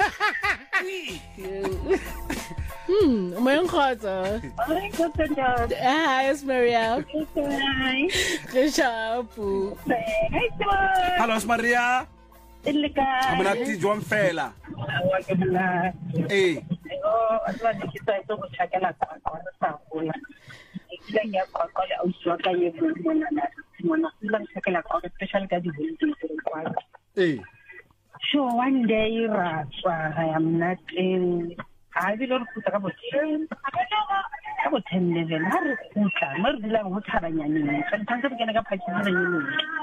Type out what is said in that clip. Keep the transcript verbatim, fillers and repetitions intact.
Hmm, my uncle. Hi, it's Maria. Hello, it's Maria. I'm not teach one fella. Hey. Oh, I want to try to check it out. Hey. So one day, I am not in. I will not put up a chain. I will tell you, I will put a murder. Sometimes I'm going to get a